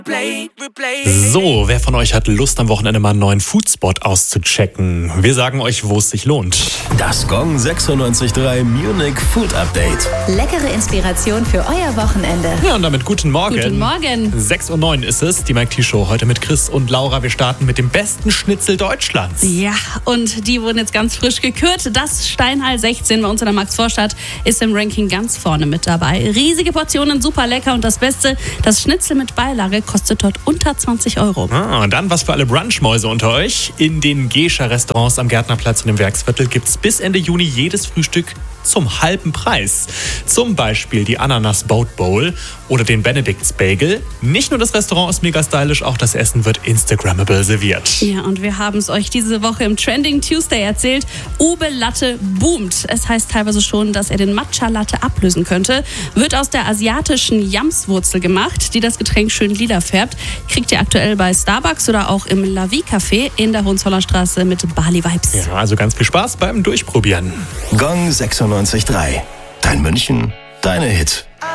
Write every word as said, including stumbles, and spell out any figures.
So, wer von euch hat Lust, am Wochenende mal einen neuen Foodspot auszuchecken? Wir sagen euch, wo es sich lohnt. Das Gong sechsundneunzig Komma drei Munich Food Update. Leckere Inspiration für euer Wochenende. Ja, und damit guten Morgen. Guten Morgen. sechs Uhr neun ist es, die Mike T Show heute mit Chris und Laura. Wir starten mit dem besten Schnitzel Deutschlands. Ja, und die wurden jetzt ganz frisch gekürt. Das Steinhall sechzehn bei uns in der Max-Vorstadt ist im Ranking ganz vorne mit dabei. Riesige Portionen, super lecker und das Beste, das Schnitzel mit Beilage kostet dort unter zwanzig Euro. Ah, und dann was für alle Brunchmäuse unter euch. In den Gescher-Restaurants am Gärtnerplatz und im Werksviertel gibt es bis Ende Juni jedes Frühstück zum halben Preis. Zum Beispiel die Ananas Boat Bowl oder den Benedict's Bagel. Nicht nur das Restaurant ist mega stylisch, auch das Essen wird instagrammable serviert. Ja, und wir haben es euch diese Woche im Trending Tuesday erzählt. Ube Latte boomt. Es heißt teilweise schon, dass er den Matcha Latte ablösen könnte. Wird aus der asiatischen Yamswurzel gemacht, die das Getränk schön lila färbt. Kriegt ihr aktuell bei Starbucks oder auch im La Vie Café in der Hohenzollern Straße mit Bali Vibes. Ja, also ganz viel Spaß beim Durchprobieren. Gong sechsundneunzig Komma drei. Dein München, deine Hit.